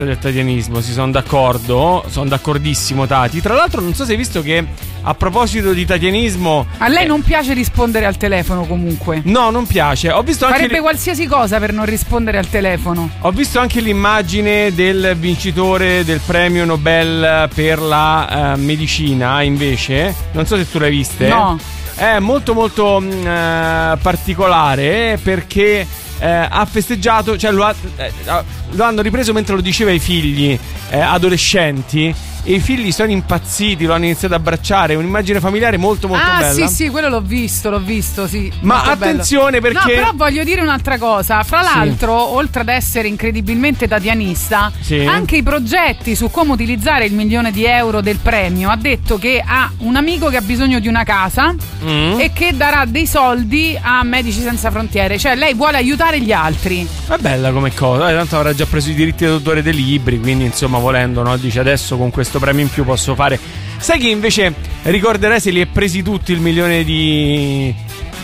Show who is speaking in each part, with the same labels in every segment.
Speaker 1: del tatianismo, si sono d'accordissimo Tati. Tra l'altro non so se hai visto che a proposito di tatianismo,
Speaker 2: a lei non piace rispondere al telefono comunque.
Speaker 1: No, non piace. Ho visto anche
Speaker 2: farebbe qualsiasi cosa per non rispondere al telefono.
Speaker 1: Ho visto anche l'immagine del vincitore del premio Nobel per la medicina, invece non so se tu l'hai vista.
Speaker 2: No.
Speaker 1: È molto molto particolare, perché ha festeggiato, cioè lo hanno ripreso mentre lo diceva ai figli adolescenti, e i figli sono impazziti, lo hanno iniziato ad abbracciare. È un'immagine familiare molto molto bella.
Speaker 2: Sì, quello l'ho visto, sì.
Speaker 1: Ma attenzione,
Speaker 2: bello.
Speaker 1: perché
Speaker 2: no, però voglio dire un'altra cosa. Fra l'altro, oltre ad essere incredibilmente tatianista, anche i progetti su come utilizzare il €1.000.000 del premio, ha detto che ha un amico che ha bisogno di una casa e che darà dei soldi a Medici Senza Frontiere. Cioè lei vuole aiutare gli altri.
Speaker 1: È bella come cosa, tanto avrà già preso i diritti d'autore dei libri, quindi insomma, volendo, no? Dice adesso con questo premio in più posso fare. Sai chi invece ricorderai se li è presi tutti il milione di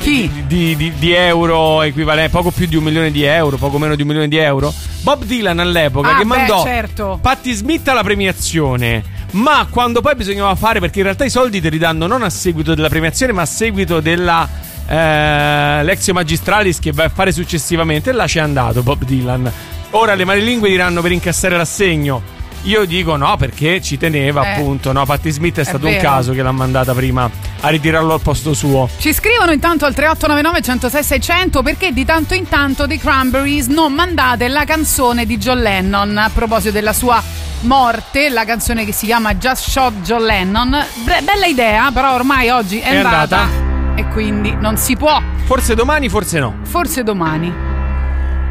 Speaker 1: euro equivalente, poco più di €1.000.000, poco meno di €1.000.000? Bob Dylan all'epoca, che mandò Patti Smith alla premiazione. Ma quando poi bisognava fare, perché in realtà i soldi te li danno non a seguito della premiazione, ma a seguito della Lexio Magistralis che vai a fare successivamente, e là c'è andato Bob Dylan. Ora le malelingue diranno per incassare l'assegno. Io dico no, perché ci teneva, appunto, no? Patti Smith è stato un caso che l'ha mandata prima a ritirarlo al posto suo.
Speaker 2: Ci scrivono intanto al 3899 106 600 perché di tanto in tanto The Cranberries non mandate la canzone di John Lennon a proposito della sua morte, la canzone che si chiama Just Shot John Lennon. Bella idea, però ormai oggi è andata e quindi non si può.
Speaker 1: Forse domani, forse no.
Speaker 2: Forse domani.